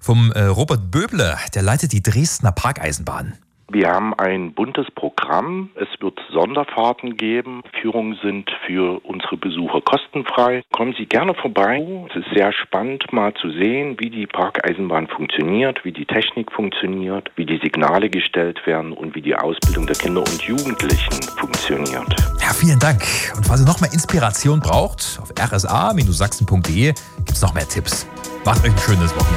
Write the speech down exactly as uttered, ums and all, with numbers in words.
vom äh, Robert Böble, der leitet die Dresdner Parkeisenbahn. Wir haben ein buntes Programm. Es wird Sonderfahrten geben. Führungen sind für unsere Besucher kostenfrei. Kommen Sie gerne vorbei. Es ist sehr spannend, mal zu sehen, wie die Parkeisenbahn funktioniert, wie die Technik funktioniert, wie die Signale gestellt werden und wie die Ausbildung der Kinder und Jugendlichen funktioniert. Ja, vielen Dank. Und falls ihr noch mehr Inspiration braucht, auf r s a Bindestrich sachsen punkt d e gibt es noch mehr Tipps. Macht euch ein schönes Wochenende.